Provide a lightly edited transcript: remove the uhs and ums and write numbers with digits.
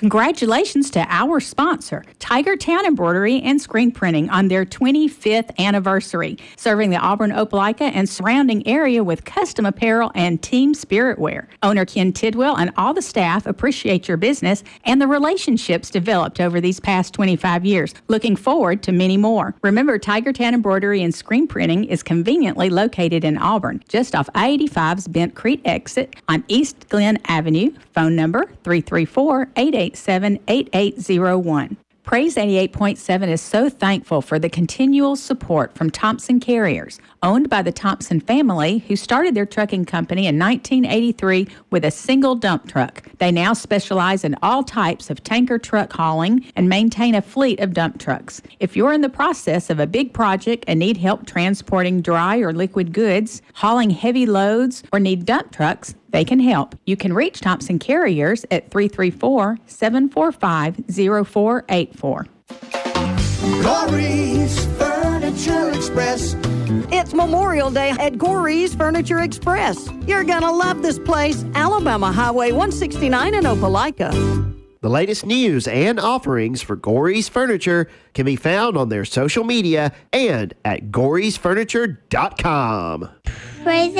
Congratulations to our sponsor, Tiger Town Embroidery and Screen Printing, on their 25th anniversary, serving the Auburn, Opelika, and surrounding area with custom apparel and team spirit wear. Owner Ken Tidwell and all the staff appreciate your business and the relationships developed over these past 25 years. Looking forward to many more. Remember, Tiger Town Embroidery and Screen Printing is conveniently located in Auburn, just off I-85's Bent Creek exit on East Glen Avenue. Phone number 334-887-8801. Praise 88.7 is so thankful for the continual support from Thompson Carriers, owned by the Thompson family, who started their trucking company in 1983 with a single dump truck. They now specialize in all types of tanker truck hauling and maintain a fleet of dump trucks. If you're in the process of a big project and need help transporting dry or liquid goods, hauling heavy loads, or need dump trucks, they can help. You can reach Thompson Carriers at 334-745-0484. Goree's Furniture Express. It's Memorial Day at Goree's Furniture Express. You're going to love this place. Alabama Highway 169 in Opelika. The latest news and offerings for Goree's Furniture can be found on their social media and at goreesfurniture.com. Praise